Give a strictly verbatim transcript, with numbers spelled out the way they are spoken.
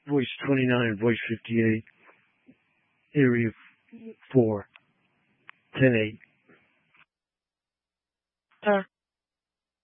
voice twenty-nine, voice fifty-eight, area four, ten eight. Uh,